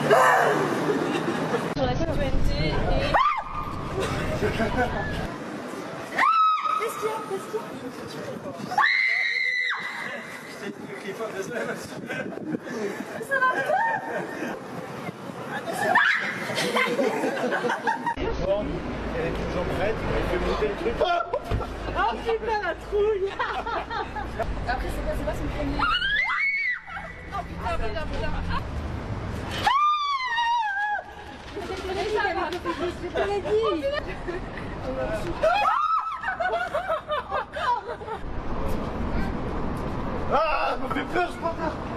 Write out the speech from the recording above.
Sur la citoyenneté et... Qu'est-ce qu'il y a? Ça va pas? Bon, elle est toujours prête, elle fait monter le truc. Oh putain la trouille. Après c'est pas son premier. Oh putain. Je te l'ai dit. Ah, ça me fait peur, je m'en